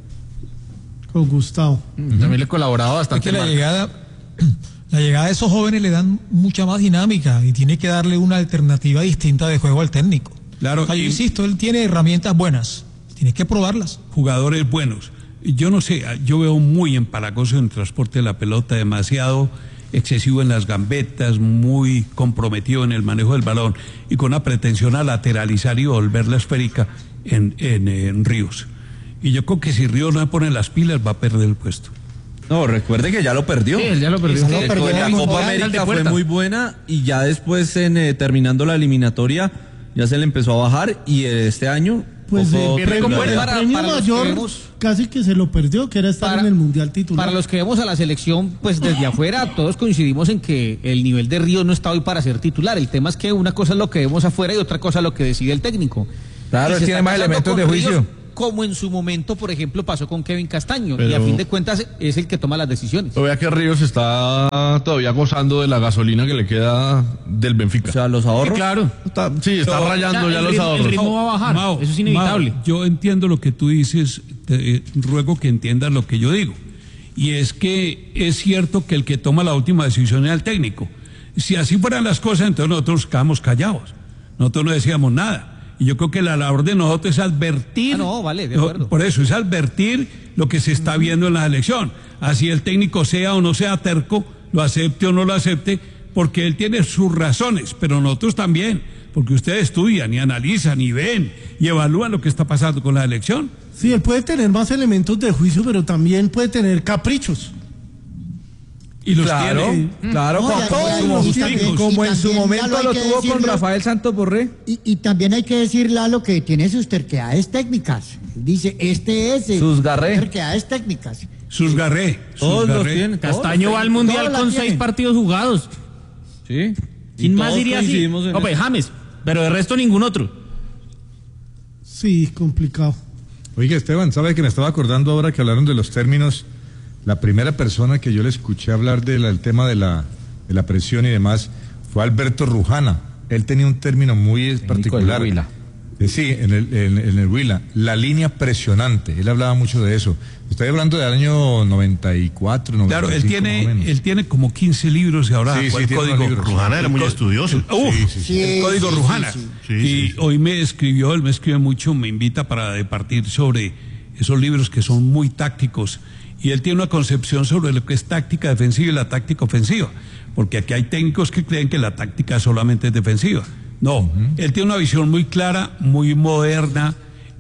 Con Gustavo. También le colaboraba bastante. La llegada de esos jóvenes le dan mucha más dinámica y tiene que darle una alternativa distinta de juego al técnico. Claro. Yo insisto, él tiene herramientas buenas, tiene que probarlas. Jugadores buenos. Yo no sé, yo veo muy empalagoso en el transporte de la pelota, demasiado excesivo en las gambetas, muy comprometido en el manejo del balón y con una pretensión a lateralizar y volver la esférica en Ríos. Y yo creo que si Ríos no pone las pilas va a perder el puesto. No, recuerde que ya lo perdió. Sí, él ya lo perdió. La Copa América fue muy buena y ya después terminando la eliminatoria ya se le empezó a bajar y este año Pues poco el premio para los mayor que vemos- casi que se lo perdió, que era estar en el Mundial titular. Para los que vemos a la selección, pues desde afuera todos coincidimos en que el nivel de Ríos no está hoy para ser titular. El tema es que una cosa es lo que vemos afuera y otra cosa es lo que decide el técnico. Claro, Y él se tiene está más pasando elementos con de juicio. Ríos, como en su momento, por ejemplo, pasó con Kevin Castaño. Y a Pero- fin de cuentas es el que toma las decisiones. Vea que Ríos está todavía gozando de la gasolina que le queda del Benfica. O sea, los ahorros. Sí, claro. Está rayando ya los ahorros. El ritmo va a bajar. Mao, Eso es inevitable. Mao, yo entiendo lo que tú dices, te ruego que entiendas lo que yo digo. Y es que es cierto que el que toma la última decisión es el técnico. Si así fueran las cosas, entonces nosotros quedamos callados. Nosotros no decíamos nada. Y yo creo que la labor de nosotros es advertir. No, vale, de acuerdo. Por eso, es advertir lo que se está viendo en la elección. Así el técnico sea o no sea terco, lo acepte o no lo acepte, porque él tiene sus razones, pero nosotros también, porque ustedes estudian y analizan y ven y evalúan lo que está pasando con la elección. Sí, él puede tener más elementos de juicio, pero también puede tener caprichos. Y los Claro, tiene. claro, No, como, y como- como en su también, momento Lalo, hay lo que tuvo con decirlo. Rafael Santos Borré. Y también hay que decir, Lalo, que tiene sus terquedades técnicas. Dice, este es Sus garré. terquedades técnicas. Sus garré. Todos los tienen. Castaño va al Mundial Todos la con tienen. 6 partidos jugados. Sí. ¿Quién Y más todos diría así? coincidimos en No, pues eso. James, pero de resto ningún otro. Sí, complicado. Oiga, Esteban, ¿sabe que me estaba acordando ahora que hablaron de los términos? La primera persona que yo le escuché hablar del tema de la presión y demás fue Alberto Rujana. Él tenía un término muy particular. del Huila. Sí, en el Huila. La línea presionante. Él hablaba mucho de eso. Estoy hablando del año 94, 95, Claro, él más o menos. tiene como 15 libros y ahora Sí, sacó sí, el tiene código. unos libros. Rujana era muy estudioso. El código sí, Rujana. sí, sí. Y hoy me escribió, él me escribe mucho, me invita para departir sobre esos libros que son muy tácticos. Y él tiene una concepción sobre lo que es táctica defensiva y la táctica ofensiva. Porque aquí hay técnicos que creen que la táctica solamente es defensiva. No, él tiene una visión muy clara, muy moderna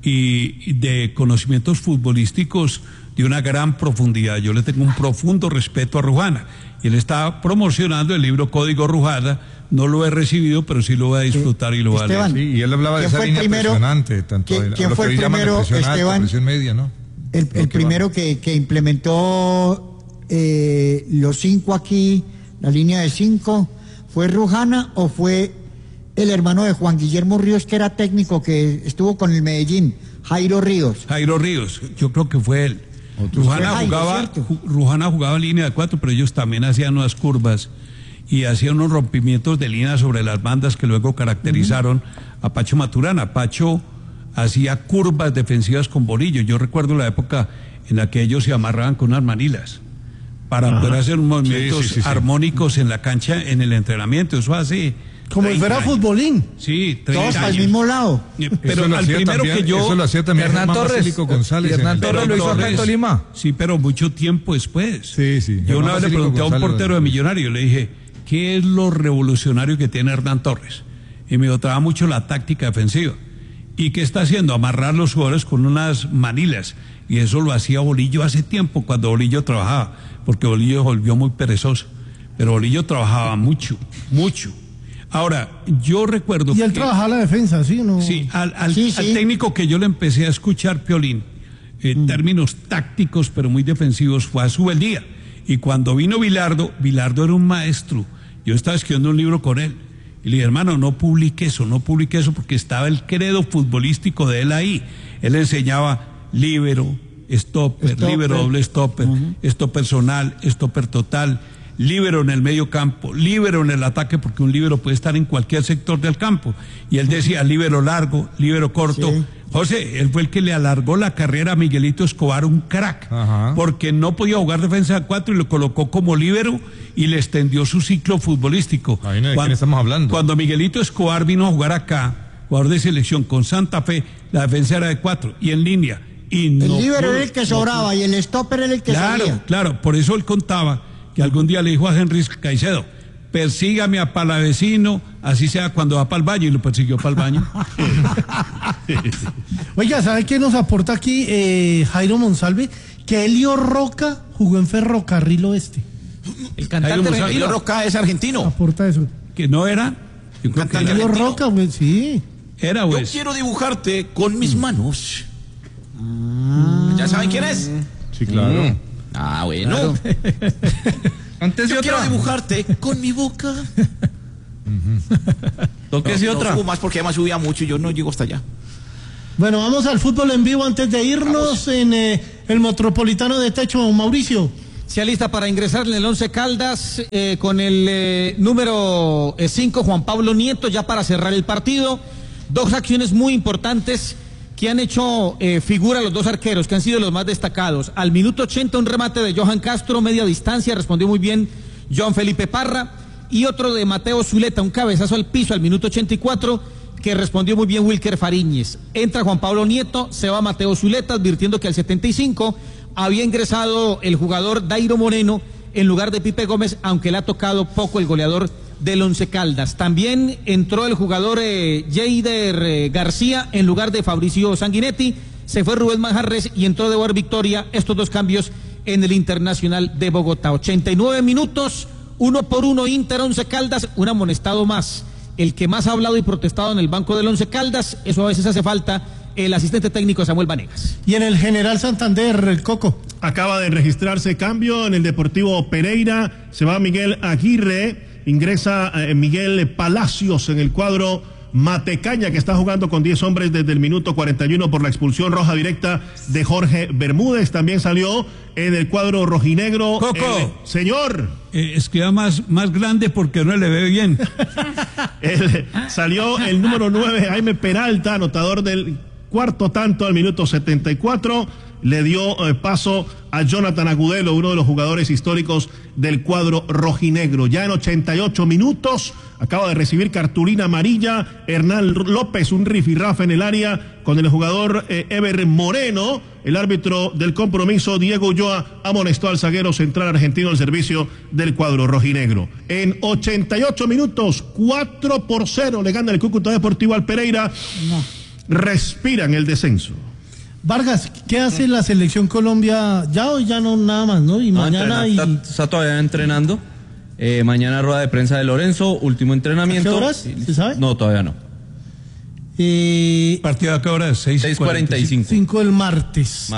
y de conocimientos futbolísticos de una gran profundidad. Yo le tengo un profundo respeto a Rujana. Y él está promocionando el libro Código Rujana. No lo he recibido, pero sí lo voy a disfrutar y lo voy a leer. Esteban, Sí, y él hablaba de ¿quién esa fue el línea primero? presionante, tanto ¿Quién- a quién lo fue que el hoy llaman de primero, presión alta, Esteban? presión media, ¿no? El Lo que primero que implementó los 5 aquí, la línea de 5, ¿fue Rujana o fue el hermano de Juan Guillermo Ríos, que era técnico, que estuvo con el Medellín, Jairo Ríos? Jairo Ríos, yo creo que fue él. Fue Rujana Jairo, jugaba, ¿cierto? Rujana jugaba línea de 4, pero ellos también hacían unas curvas y hacían unos rompimientos de línea sobre las bandas que luego caracterizaron a Pacho Maturana. Pacho hacía curvas defensivas con bolillo. Yo recuerdo la época en la que ellos se amarraban con unas manilas para poder hacer movimientos Sí. armónicos en la cancha, en el entrenamiento. Eso hace Como si 30 fuera años. futbolín. Sí, 30 Todos para el años. mismo lado. Pero Eso lo al hacía primero también- que yo... Eso lo hacía también Hernán Germán Torres. Basílico González. Y Hernán en el- Torres lo hizo acá en Tolima. Sí, pero mucho tiempo después. Sí, sí. Yo una Germán vez le Basílico pregunté a un González, portero de Millonario, le dije, ¿qué es lo revolucionario que tiene Hernán Torres? Y me dijo, trabaja mucho la táctica defensiva. ¿Y qué está haciendo? Amarrar los jugadores con unas manilas. Y eso lo hacía Bolillo hace tiempo, cuando Bolillo trabajaba, porque Bolillo se volvió muy perezoso. Pero Bolillo trabajaba mucho, mucho. Ahora, yo recuerdo Y él que... trabajaba la defensa, ¿sí? ¿No? Sí, al Sí, sí. técnico que yo le empecé a escuchar, Piolín, en términos tácticos, pero muy defensivos, fue a Subeldía. Y cuando vino Bilardo era un maestro. Yo estaba escribiendo un libro con él. Y le dije, hermano, no publique eso, porque estaba el credo futbolístico de él ahí. Él enseñaba líbero, stopper, líbero doble stopper, stopper personal, stopper total, líbero en el medio campo, líbero en el ataque, porque un líbero puede estar en cualquier sector del campo. Y él decía líbero largo, líbero corto. Sí. José, él fue el que le alargó la carrera a Miguelito Escobar, un crack, porque no podía jugar defensa de 4 y lo colocó como líbero y le extendió su ciclo futbolístico. Ahí no, ¿de quién estamos hablando? Cuando Miguelito Escobar vino a jugar acá, jugador de selección con Santa Fe, la defensa era de 4 y en línea. Y no El líbero pudo, era el que no sobraba y el stopper era el que Claro, salía. claro, por eso él contaba que algún día le dijo a Henry Caicedo, persígame a Palavecino, así sea cuando va para el baño, y lo persiguió para el baño. Oiga, ¿sabe qué nos aporta aquí Jairo Monsalve? Que Elio Roca jugó en Ferrocarril Oeste. El Jairo cantante Monsalve. argentino. Elio Roca es argentino. Aporta eso. Que no era, yo creo que Elio era. Roca, pues sí. Era Yo pues. quiero dibujarte con mis manos. ¿Ya saben quién es? Sí, claro. Ah, bueno. Antes de Yo quiero otra. dibujarte con mi boca. Tóquese otra. No subo más porque además subía mucho y yo no llego hasta allá. Bueno, vamos al fútbol en vivo antes de irnos en el Metropolitano de Techo, Mauricio. Se alista para ingresar en el 11 Caldas con el número 5, Juan Pablo Nieto, ya para cerrar el partido. Dos acciones muy importantes que han hecho figura los dos arqueros, que han sido los más destacados. Al minuto 80, un remate de Johan Castro, media distancia, respondió muy bien Joan Felipe Parra. Y otro de Mateo Zuleta, un cabezazo al piso al minuto 84, que respondió muy bien Wilker Fariñez. Entra Juan Pablo Nieto, se va Mateo Zuleta, advirtiendo que al 75 había ingresado el jugador Dairo Moreno en lugar de Pipe Gómez, aunque le ha tocado poco el goleador del Once Caldas. También entró el jugador Jeider García en lugar de Fabricio Sanguinetti, se fue Rubén Manjarres y entró Deboer Victoria. Estos dos cambios en el Internacional de Bogotá. 89 minutos, 1-1 Inter, Once Caldas, un amonestado más. El que más ha hablado y protestado en el banco del Once Caldas, eso a veces hace falta, el asistente técnico Samuel Vanegas. Y en el General Santander, el Coco. Acaba de registrarse cambio en el Deportivo Pereira. Se va Miguel Aguirre, ingresa Miguel Palacios en el cuadro Matecaña, que está jugando con 10 hombres desde el minuto 41 por la expulsión roja directa de Jorge Bermúdez. También salió en el cuadro rojinegro. Coco. Señor. Escriba más grande porque no le ve bien. Salió el número 9, Jaime Peralta, anotador del cuarto tanto al minuto 74. Le dio paso a Jonathan Agudelo, uno de los jugadores históricos del cuadro rojinegro. Ya en 88 minutos acaba de recibir cartulina amarilla Hernán López, un rifirrafe en el área con el jugador Ever Moreno. El árbitro del compromiso, Diego Ulloa, amonestó al zaguero central argentino al servicio del cuadro rojinegro. En 88 minutos, 4-0 le gana el Cúcuta Deportivo al Pereira. Respiran el descenso. Vargas, ¿qué hace la selección Colombia? Ya hoy ya no nada más, ¿no? Y mañana está todavía entrenando. Mañana rueda de prensa de Lorenzo, último entrenamiento. ¿A qué horas? ¿Se sabe? No, todavía no. ¿Partido a qué hora? 6:45. 5 el martes.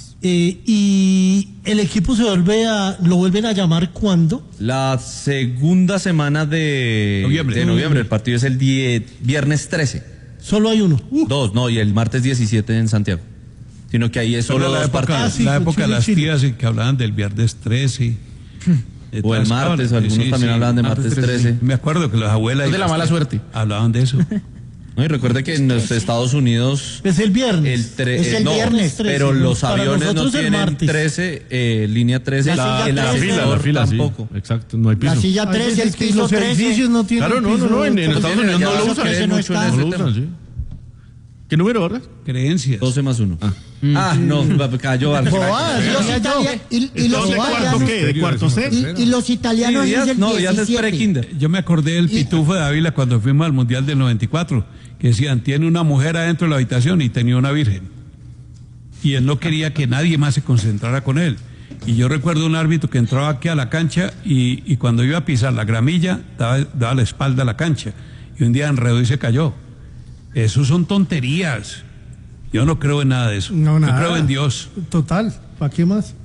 Y el equipo lo vuelven a llamar ¿cuándo? La segunda semana de noviembre. El partido es el viernes 13. Solo hay uno. Dos, no, y el martes 17 en Santiago. Sino que ahí es solo dos partidos. La época de las tías que hablaban del viernes 13. O el martes, algunos también hablaban de martes 13. Me acuerdo que las abuelas... de la mala suerte. Hablaban de eso. No, y recuerde que en los Estados Unidos... Es el viernes. Es el viernes 13. Pero los aviones no tienen 13, línea 13. La fila, tampoco. Sí. Exacto, no hay piso. La silla 13, el piso los 13. edificios no tienen piso. Claro, no, en Estados Unidos no lo usan. No está. No lo usan, sí. ¿Qué número, verdad? Creencias. 12 más 1. No, cayó Vargas. ¿De cuarto qué? ¿De cuarto C? Y los italianos dicen no, ya es pre-kinder. Yo me acordé del Pitufo de Ávila cuando fuimos al Mundial del 94, que decían, tiene una mujer adentro de la habitación y tenía una virgen. Y él no quería que nadie más se concentrara con él. Y yo recuerdo un árbitro que entraba aquí a la cancha y cuando iba a pisar la gramilla, daba la espalda a la cancha. Y un día enredó y se cayó. Eso son tonterías. Yo no creo en nada de eso. No, nada. Yo creo en Dios. Total, ¿para qué más?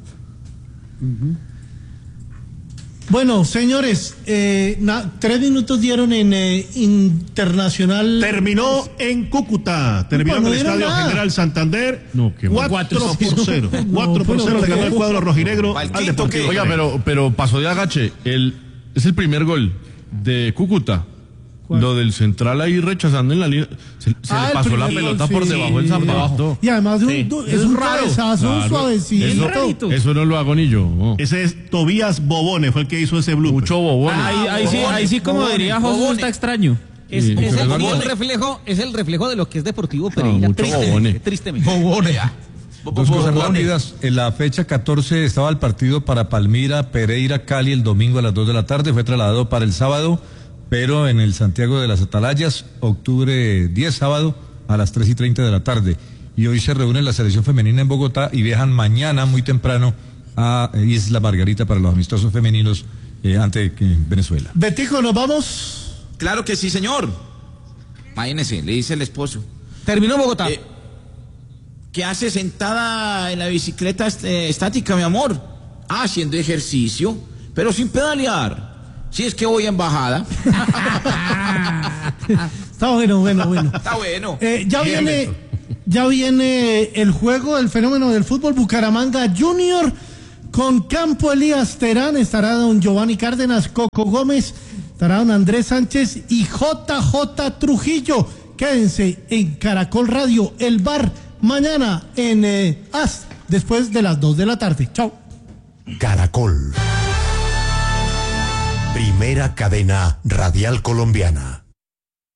Bueno, señores, 3 minutos dieron en Internacional. Terminó en Cúcuta. Terminó en el Estadio General Santander. 4-0. 4-0 le ganó el cuadro rojinegro al Deportivo. Oiga, pero pasó de agache. Es el primer gol de Cúcuta. Lo del central ahí rechazando en la línea. Se le pasó la pelota por debajo del zapato. Y además es un cabezazo suavecito. Eso no lo hago ni yo. No. Ese es Tobías Bobone, fue el que hizo ese blooper. Mucho Bobone. Ahí sí, como diría José, está extraño. Es el reflejo de lo que es Deportivo Pereira. Tristemente. Bobone. Dos cosas rápidas. En la fecha 14 estaba el partido para Palmira, Pereira, Cali el domingo a las 2 de la tarde. Fue trasladado para el sábado, pero en el Santiago de las Atalayas, octubre 10, sábado, a las 3:30 de la tarde. Y hoy se reúne la selección femenina en Bogotá y viajan mañana muy temprano a Isla Margarita para los amistosos femeninos ante Venezuela. Betico, ¿nos vamos? Claro que sí, señor. Imagínese, le dice el esposo. Terminó Bogotá. ¿Qué hace sentada en la bicicleta estática, mi amor? Haciendo ejercicio, pero sin pedalear. Si es que voy en bajada. Está bueno. Está bueno. Ya viene el juego, el fenómeno del fútbol. Bucaramanga Junior con Campo Elías Terán. Estará don Giovanni Cárdenas, Coco Gómez, estará don Andrés Sánchez y JJ Trujillo. Quédense en Caracol Radio, el bar, mañana en AS, después de las 2 de la tarde. Chao. Caracol. Primera cadena radial colombiana.